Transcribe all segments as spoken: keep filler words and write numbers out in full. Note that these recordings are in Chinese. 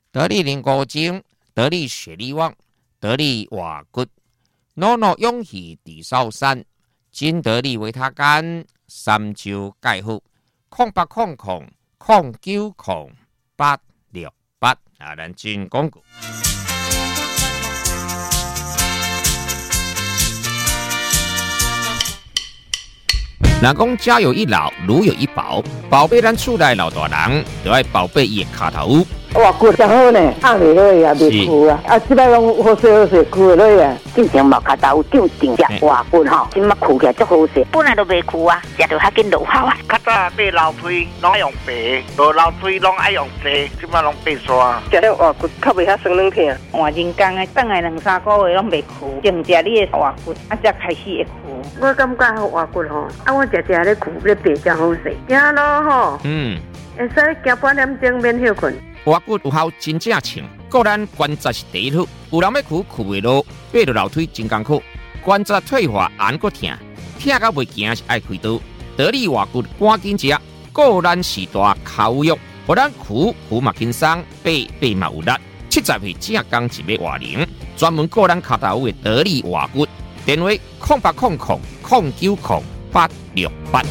得力灵骨精，得力血力旺，得力瓦骨，诺诺勇气地少山，金得力维他干，三周钙护，空八空空空九空八六八啊，咱进广告。人讲家有一老，如有一宝，宝贝咱厝内老大人，就要宝贝伊的脚头。 哇，骨真好呢，压袂落也袂枯啊！啊，即摆拢好势好势，枯落呀。 进前毛脚头长长只哇骨吼，即摆枯起来足好势，本来都袂枯啊，食着较紧落效啊。 较早买老水拢爱用白，落老水拢爱用细，即摆拢白刷。 食了哇骨较袂遐酸软疼。 换人工的，等来两三个月拢袂枯，净食你的哇骨，啊才开始会枯。 我感觉好哇骨吼，啊我食食咧枯咧白真好势，行咯吼。嗯。会使行半点钟免休困。 瓦骨有效真正称，个咱关节是第一好。有人要苦苦袂落，爬落楼梯真艰苦，关节退化按个疼，疼到袂行是爱开刀。得力瓦骨赶紧食，个咱时大口肉，互咱苦苦嘛轻松，爬爬嘛有力。七十岁正刚一尾瓦零，专门个咱脚头的得力瓦骨，电话空八空空空九空八六八。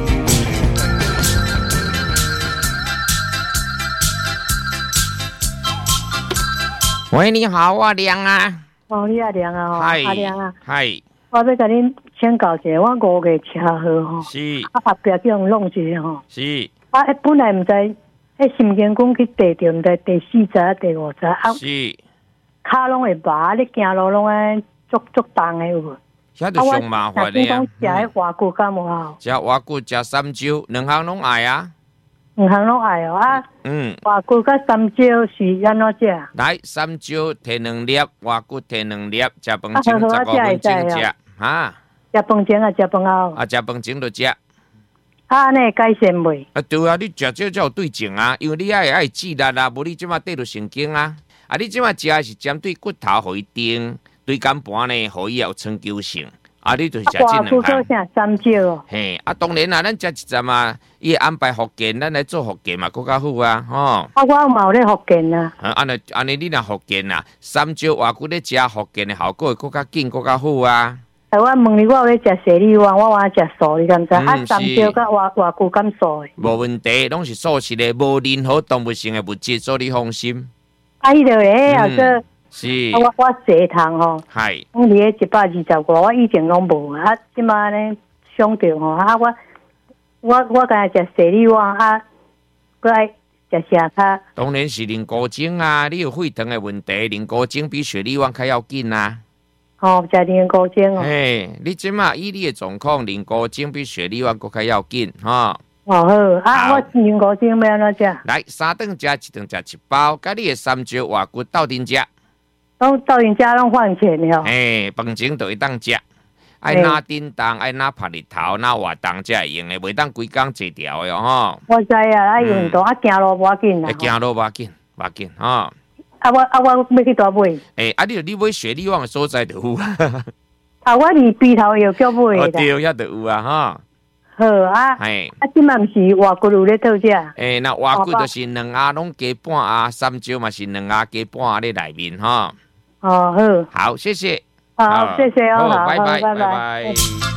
喂，你好，我亮啊。 哦，你阿亮啊， 嗨， 阿亮啊， 嗨。 我要甲恁请教一下，我五月车祸吼， 是， 啊后壁叫人弄一下吼， 是， 啊，本来唔知，迄心筋梗去第着唔知第四十啊第五十啊， 是， 骹拢会麻，你行路拢爱足足重的有无？ 遐就上麻烦的啊。 食迄瓦骨敢无好？ 食瓦骨，食三椒，两项拢爱啊。 两项拢爱哦啊！ 嗯， 瓦骨甲三椒是安怎食？ 来，三椒摕两粒，瓦骨摕两粒，食饭前十五分钟食，哈。 食饭前啊，食饭后。 啊，食饭前就食。啊， 安尼改善袂？ 啊，对啊，你食这才有对症啊，因为你爱爱脂力啊，无你即马得着神经啊。啊，你即马食的是针对骨头，互伊定，对肝盘呢，互伊有长久性。啊，你就是食这两项。 啥三椒哦？ 嘿，啊，当然啦，咱食一阵嘛，伊安排福建，咱来做福建嘛，更较好啊，吼。 啊，我嘛有咧福建啊。 啊，安尼安尼，你若福建啊，三椒话骨咧食福建的效果会更较紧，更较好啊。 哎，我问你，我有咧食蛇力丸，我话食素，你敢知？啊，三椒甲话话骨敢素的？ 无问题，拢是素食的，无任何动物性的物质，所以你放心。 啊，伊就咧后个。 是， 啊、我我坐糖吼， 系， 我伫咧一百二十五，我以前拢无啊，即摆呢想着吼，啊我我我敢食蛇力丸啊，搁爱食啥卡？ 当然是磷骨精啊，你有血糖的问题，磷骨精比血力丸较要紧啊。 哦，食磷骨精哦。 嘿，你即马以你的状况，磷骨精比血力丸搁较要紧，哈。 哦好，啊我磷骨精要安怎食？ 来，三顿食一顿食一包，甲你的三椒话骨斗阵食。 拢到人家拢换钱了。 嘿，饭前就会当食，爱拿叮当，爱拿拍日头，拿活动才会用的，袂当规工坐条的吼。 我知啊，爱运动，啊行路无要紧啦。 行路无要紧，无要紧吼。 啊我啊我要去倒买。 诶，啊你你买雪力旺的所在就有啊。 啊我离鼻头有叫买的。 哦对，遐就有啊吼。 好啊， 嘿， 啊，即嘛毋是外骨有咧倒食。 诶，那外骨就是两鸭拢加半鸭，三椒嘛是两鸭加半鸭咧内面吼。 哦好， 好，谢谢， 好，谢谢哦， 好，拜拜， 拜拜。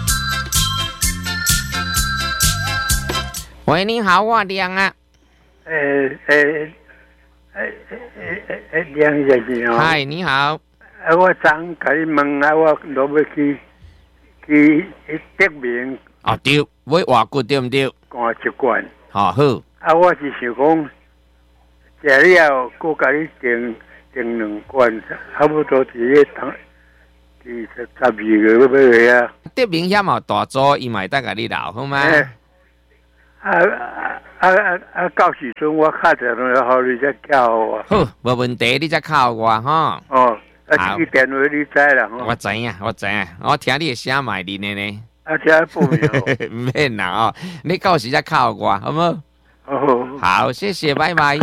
喂，你好，我亮啊。 诶诶诶诶诶，亮先生哦。 嗨，你好。 啊，我昨甲你问啊，我落要去去德明。 哦对，买外骨对毋对？ 干一罐。 好好。 啊，我是想讲，食了搁甲你订。订两罐，差不多伫咧当，伫十十二个要买啊。 德明遐嘛大组，伊嘛会当甲你留，好吗？ 啊啊啊啊！到时阵我敲电话互你才叫我啊。 好，无问题，你才敲我吼。 哦，啊，这个电话你知啦吼。 我知影，我知影，我听你的声卖恁的呢。 啊，这不妙。 唔免啦哦，你到时才敲我，好冇？ 哦。 好，谢谢，拜拜。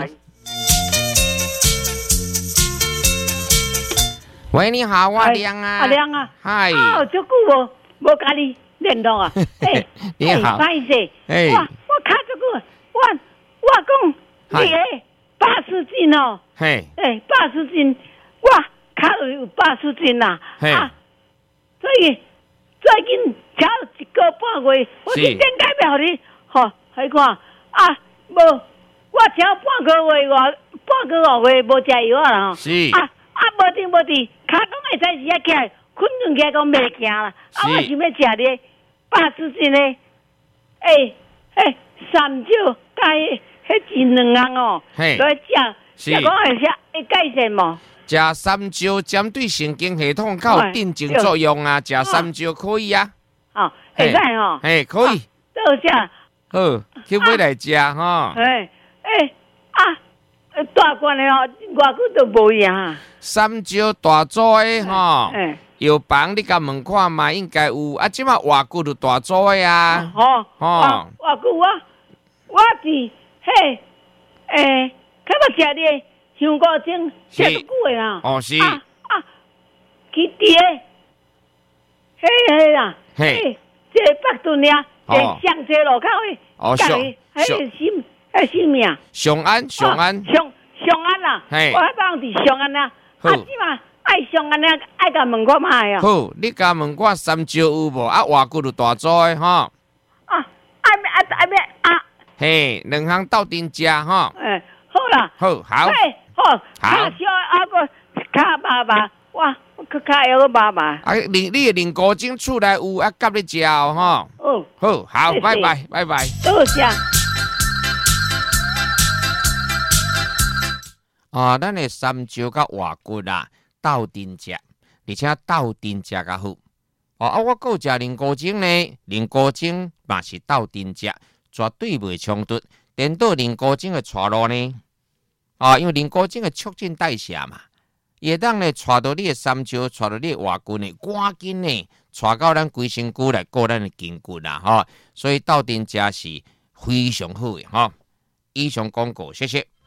喂，你好，我亮啊。 阿亮啊。 嗨。 哦，足久无无甲你联络啊。 嘿，你好。 歹势。 哎。 我我卡足久，我我讲你诶八十十斤哦。 嘿， 哎，八十斤，我卡路有八十斤啦。 嘿， 啊，所以最近超一个半月，我是点解要互你？吼，还看啊，无我超半个月，我半个月无食药啦。 是啊啊，无定无定，骹讲会使时啊起来，困顿起来讲袂行啦。啊，我想要食咧八十斤咧，诶诶，三椒加迄迄两样哦，来食，食讲会食会改善无？ 食三椒针对神经系统较有镇静作用啊，食三椒可以啊。 哦，会使吼。 嘿，可以。 多食。 好，去买来食吼。 诶诶啊，大罐的吼，外久都无样。 三椒大组的吼，药房你甲问看嘛，应该有。啊，即马外久就大组的啊。 吼吼，外久我我是嘿诶，较要食咧香菇精，食足久的啦。 哦是。 啊啊，去伫诶，嘿嘿啦，嘿，这北屯呀，诶，上街路口诶， 哦上迄个什迄什么啊？ 上安上安上上安啦，我迄帮伫上安啦，啊，即嘛爱上安啦，爱甲问看卖哦。 好，你甲问看三椒有无？啊，外久就大组的吼。 啊，爱咩啊爱咩啊？ 嘿，两项斗阵食吼。 诶，好啦。 好，好。 嘿，好。好。小啊个卡爸爸，哇，去卡有个爸爸。 啊，你你的灵菇精厝内有啊，甲你食哦吼。 哦。 好，好，拜拜，拜拜。 多谢。 啊，咱的三椒甲外骨啊，斗阵食，而且斗阵食较好。哦啊，我够食灵菇精呢，灵菇精嘛是斗阵食，绝对袂冲突。颠倒灵菇精的带路呢，啊，因为灵菇精的促进代谢嘛，会当呢带到你的三椒，带到你的外骨呢，赶紧呢带到咱规身躯来顾咱的筋骨啦，吼、哦。所以斗阵食是非常好的，吼、哦。以上广告，谢谢。